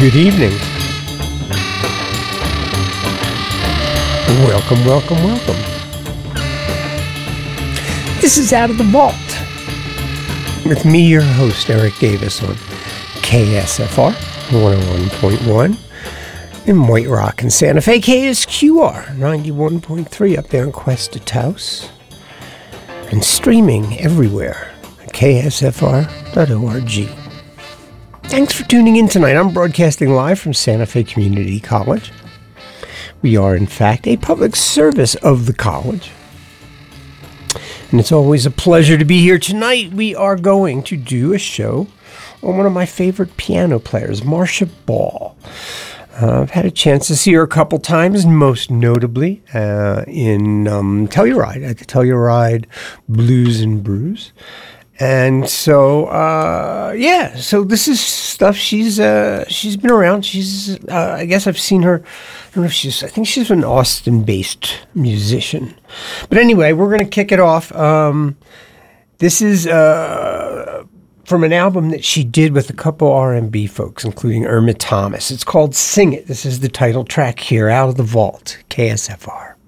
Good evening. Welcome, welcome, welcome. This is Out of the Vault with me, your host, Eric Davis, on KSFR 101.1 in White Rock and Santa Fe, KSQR 91.3 up there in Cuesta Taos, and streaming everywhere at ksfr.org. Thanks for tuning in tonight. I'm broadcasting live from Santa Fe Community College. We are, in fact, a public service of the college. And it's always a pleasure to be here. Tonight, we are going to do a show on one of my favorite piano players, Marcia Ball. I've had a chance to see her a couple times, most notably in Telluride, at the Telluride Blues and Brews. And so, so this is stuff she's been around. I guess I've seen her. I don't know if I think she's an Austin-based musician. But anyway, we're going to kick it off. This is from an album that she did with a couple R&B folks, including Irma Thomas. It's called Sing It. This is the title track here, Out of the Vault, KSFR.